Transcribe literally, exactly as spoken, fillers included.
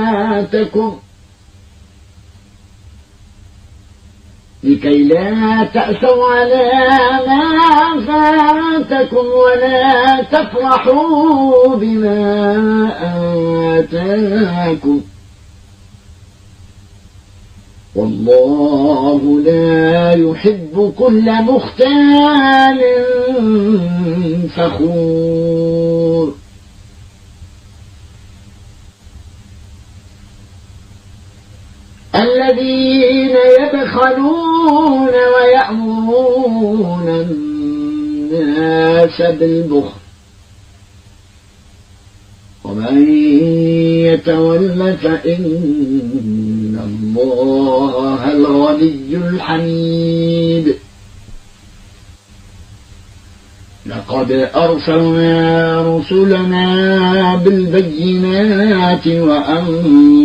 فاتكم لكي لا تأسوا على ما فاتكم ولا تفرحوا بما آتاكم والله لا يحب كل مختال فخور الذين يبخلون ويأمرون الناس بالبخل ومن يتول فإن الله الغني الحميد لقد أرسلنا رسلنا بالبينات وأنزلنا